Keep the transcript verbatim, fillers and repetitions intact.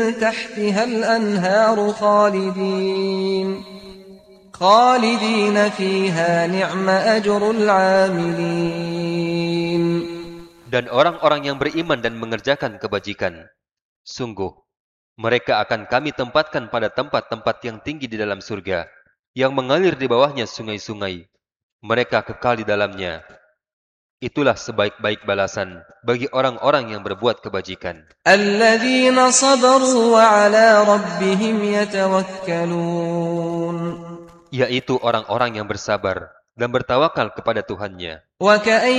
تحتها الأنهار خالدين خالدين فيها نعم أجر العاملين. Dan orang-orang yang beriman dan mengerjakan kebajikan, sungguh mereka akan kami tempatkan pada tempat-tempat yang tinggi di dalam surga, yang mengalir di bawahnya sungai-sungai. Mereka kekal di dalamnya. Itulah sebaik-baik balasan bagi orang-orang yang berbuat kebajikan. الذين صبروا وعلى ربهم يتوكلون. Yaitu orang-orang yang bersabar dan bertawakal kepada Tuhannya.